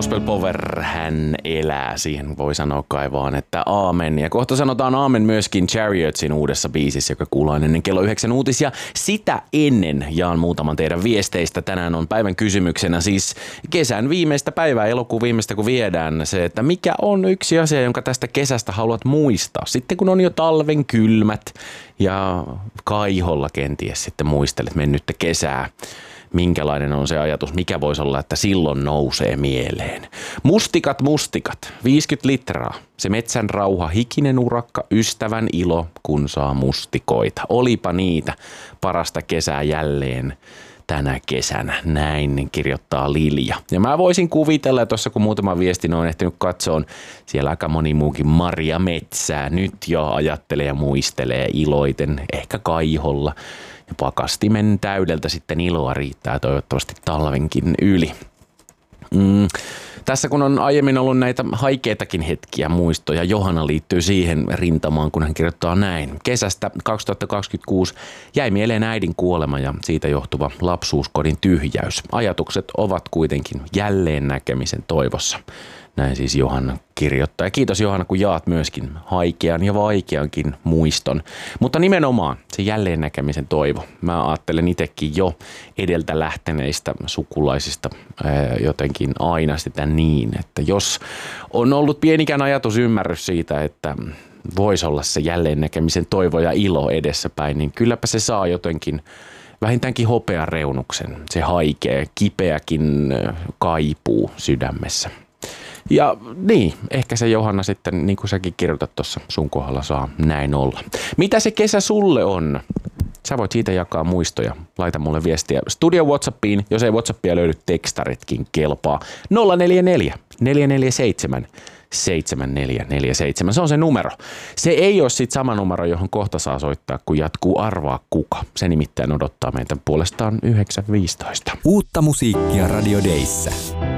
Gospel Power, hän elää. Siihen voi sanoa kai vaan, että aamen. Ja kohta sanotaan aamen myöskin Chariotsin uudessa biisissä, joka kuullaan ennen kello 9 uutisia. Sitä ennen jaan muutaman teidän viesteistä. Tänään on päivän kysymyksenä siis kesän viimeistä päivää, elokuun viimeistä kun viedään se, että mikä on yksi asia, jonka tästä kesästä haluat muistaa. Sitten kun on jo talven kylmät ja kaiholla kenties sitten muistelet mennyttä kesää. Minkälainen on se ajatus, mikä voisi olla, että silloin nousee mieleen. Mustikat, 50 litraa. Se metsän rauha, hikinen urakka, ystävän ilo, kun saa mustikoita. Olipa niitä parasta kesää jälleen tänä kesänä. Näin kirjoittaa Lilja. Ja mä voisin kuvitella, että tuossa kun muutama viestin on ehtinyt katsoa, siellä aika moni muukin Maria Metsää nyt jo ajattelee ja muistelee iloiten, ehkä kaiholla. Ja pakastimen täydeltä sitten iloa riittää toivottavasti talvenkin yli. Tässä kun on aiemmin ollut näitä haikeitakin hetkiä, muistoja, Johanna liittyy siihen rintamaan, kun hän kirjoittaa näin. Kesästä 2026 jäi mieleen äidin kuolema ja siitä johtuva lapsuuskodin tyhjäys. Ajatukset ovat kuitenkin jälleen näkemisen toivossa. Näin siis Johanna kirjoittaa. Ja kiitos Johanna, kun jaat myöskin haikean ja vaikeankin muiston. Mutta nimenomaan se jälleen näkemisen toivo. Mä ajattelen itsekin jo edeltä lähteneistä sukulaisista jotenkin aina sitä niin, että jos on ollut pienikään ajatusymmärrys siitä, että voisi olla se jälleen näkemisen toivo ja ilo edessäpäin, niin kylläpä se saa jotenkin vähintäänkin hopean reunuksen. Se haikea, kipeäkin kaipuu sydämessä. Ja niin, ehkä se Johanna sitten, niin kuin säkin kirjoitat tuossa sun kohdalla, saa näin olla. Mitä se kesä sulle on? Sä voit siitä jakaa muistoja. Laita mulle viestiä Studio WhatsAppiin, jos ei WhatsAppia löydy, tekstaritkin kelpaa. 044 447 7447. Se on se numero. Se ei ole sit sama numero, johon kohta saa soittaa, kun jatkuu Arvaa kuka. Se nimittäin odottaa meitä puolestaan 9.15. Uutta musiikkia Radio Dayssä.